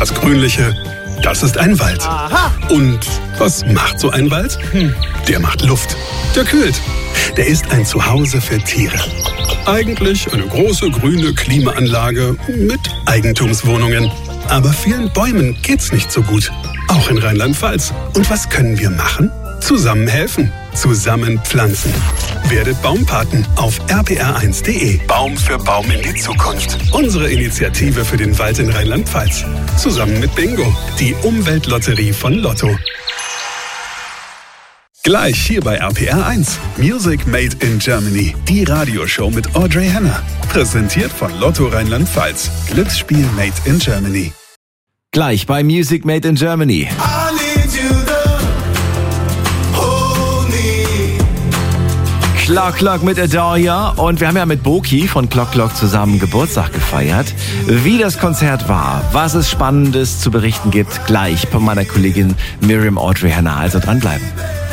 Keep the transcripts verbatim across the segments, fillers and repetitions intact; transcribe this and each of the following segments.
Das Grünliche, das ist ein Wald. Aha. Und was macht so ein Wald? Hm, der macht Luft. Der kühlt. Der ist ein Zuhause für Tiere. Eigentlich eine große grüne Klimaanlage mit Eigentumswohnungen. Aber vielen Bäumen geht's nicht so gut. Auch in Rheinland-Pfalz. Und was können wir machen? Zusammen helfen. Zusammen pflanzen. Werdet Baumpaten auf r p r eins punkt d e. Baum für Baum in die Zukunft. Unsere Initiative für den Wald in Rheinland-Pfalz. Zusammen mit Bingo, die Umweltlotterie von Lotto. Gleich hier bei R P R eins. Music Made in Germany. Die Radioshow mit Audrey Henner. Präsentiert von Lotto Rheinland-Pfalz. Glücksspiel Made in Germany. Gleich bei Music Made in Germany. Clock Clock mit Adoria, und wir haben ja mit Boki von Clock Clock zusammen Geburtstag gefeiert. Wie das Konzert war, was es Spannendes zu berichten gibt, gleich von meiner Kollegin Miriam Audrey Henner. Also dranbleiben.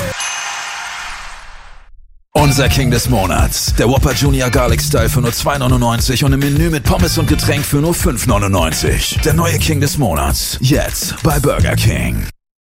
Unser King des Monats, der Whopper Junior Garlic Style für nur zwei neunundneunzig und im Menü mit Pommes und Getränk für nur fünf neunundneunzig. Der neue King des Monats, jetzt bei Burger King.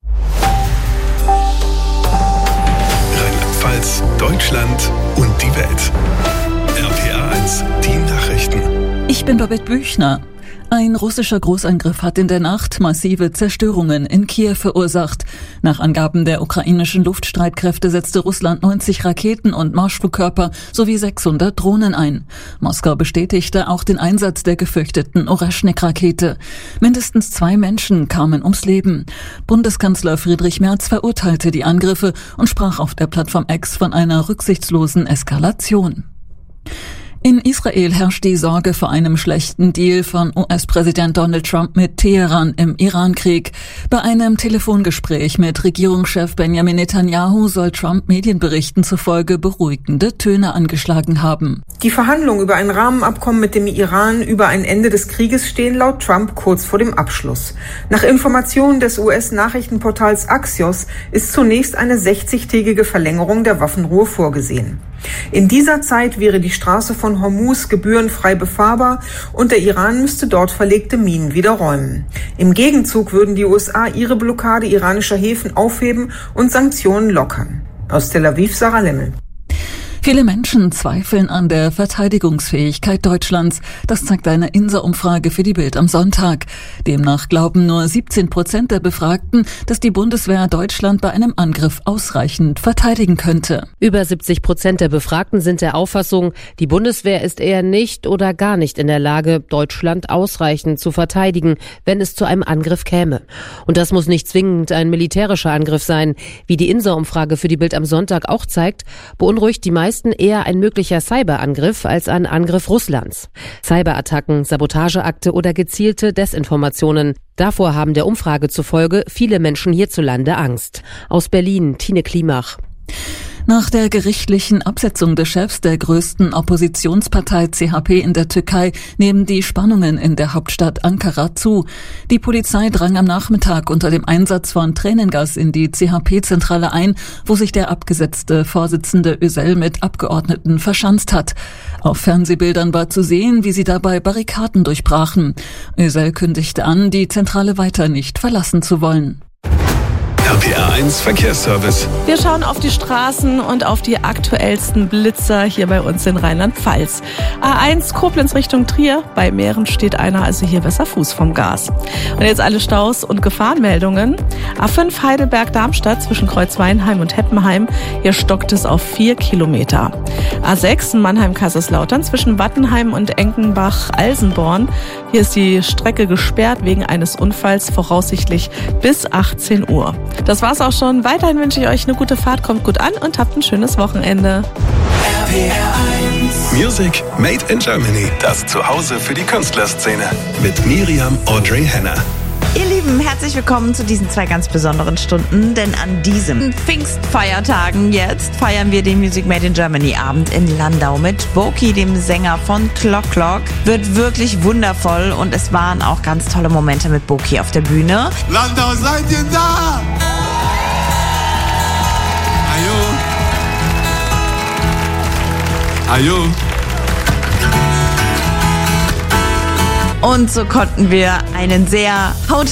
Rheinland-Pfalz, Deutschland und die Welt. R P R eins, die Nachrichten. Ich bin Babette Büchner. Ein russischer Großangriff hat in der Nacht massive Zerstörungen in Kiew verursacht. Nach Angaben der ukrainischen Luftstreitkräfte setzte Russland neunzig Raketen und Marschflugkörper sowie sechshundert Drohnen ein. Moskau bestätigte auch den Einsatz der gefürchteten Oraschnik-Rakete. Mindestens zwei Menschen kamen ums Leben. Bundeskanzler Friedrich Merz verurteilte die Angriffe und sprach auf der Plattform X von einer rücksichtslosen Eskalation. In Israel herrscht die Sorge vor einem schlechten Deal von U S-Präsident Donald Trump mit Teheran im Iran-Krieg. Bei einem Telefongespräch mit Regierungschef Benjamin Netanyahu soll Trump Medienberichten zufolge beruhigende Töne angeschlagen haben. Die Verhandlungen über ein Rahmenabkommen mit dem Iran über ein Ende des Krieges stehen laut Trump kurz vor dem Abschluss. Nach Informationen des U S-Nachrichtenportals Axios ist zunächst eine sechzigtägige Verlängerung der Waffenruhe vorgesehen. In dieser Zeit wäre die Straße von Hormuz gebührenfrei befahrbar und der Iran müsste dort verlegte Minen wieder räumen. Im Gegenzug würden die U S A ihre Blockade iranischer Häfen aufheben und Sanktionen lockern. Aus Tel Aviv, Sarah Lemmel. Viele Menschen zweifeln an der Verteidigungsfähigkeit Deutschlands. Das zeigt eine I N S A-Umfrage für die Bild am Sonntag. Demnach glauben nur siebzehn Prozent der Befragten, dass die Bundeswehr Deutschland bei einem Angriff ausreichend verteidigen könnte. Über siebzig Prozent der Befragten sind der Auffassung, die Bundeswehr ist eher nicht oder gar nicht in der Lage, Deutschland ausreichend zu verteidigen, wenn es zu einem Angriff käme. Und das muss nicht zwingend ein militärischer Angriff sein. Wie die I N S A-Umfrage für die Bild am Sonntag auch zeigt, beunruhigt die meisten eher ein möglicher Cyberangriff als ein Angriff Russlands. Cyberattacken, Sabotageakte oder gezielte Desinformationen. Davor haben der Umfrage zufolge viele Menschen hierzulande Angst. Aus Berlin, Tine Klimach. Nach der gerichtlichen Absetzung des Chefs der größten Oppositionspartei C H P in der Türkei nehmen die Spannungen in der Hauptstadt Ankara zu. Die Polizei drang am Nachmittag unter dem Einsatz von Tränengas in die C H P-Zentrale ein, wo sich der abgesetzte Vorsitzende Özel mit Abgeordneten verschanzt hat. Auf Fernsehbildern war zu sehen, wie sie dabei Barrikaden durchbrachen. Özel kündigte an, die Zentrale weiter nicht verlassen zu wollen. R P R eins Verkehrsservice. Wir schauen auf die Straßen und auf die aktuellsten Blitzer hier bei uns in Rheinland-Pfalz. A eins Koblenz Richtung Trier. Bei Mähren steht einer, also hier besser Fuß vom Gas. Und jetzt alle Staus und Gefahrenmeldungen. A fünf Heidelberg-Darmstadt zwischen Kreuzweinheim und Heppenheim. Hier stockt es auf vier Kilometer. A sechs Mannheim-Kaiserslautern zwischen Wattenheim und Enkenbach-Alsenborn. Hier ist die Strecke gesperrt wegen eines Unfalls, voraussichtlich bis achtzehn Uhr. Das war's auch schon. Weiterhin wünsche ich euch eine gute Fahrt, kommt gut an und habt ein schönes Wochenende. R P R eins Music Made in Germany. Das Zuhause für die Künstlerszene. Mit Miriam Audrey Henner. Ihr Lieben, herzlich willkommen zu diesen zwei ganz besonderen Stunden, denn an diesen Pfingstfeiertagen jetzt feiern wir den Music Made in Germany Abend in Landau mit Boki, dem Sänger von Clock Clock. Wird wirklich wundervoll und es waren auch ganz tolle Momente mit Boki auf der Bühne. Landau, seid ihr da? Ajo. Ajo. Und so konnten wir einen sehr